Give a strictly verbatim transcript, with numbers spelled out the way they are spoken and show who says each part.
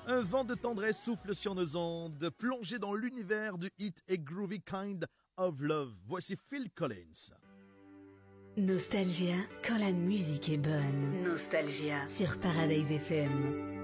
Speaker 1: Un vent de tendresse souffle sur nos ondes, plongé dans l'univers du hit et groovy Kind of Love. Voici Phil Collins.
Speaker 2: Nostalgia, quand la musique est bonne. Nostalgia sur Paradise F M.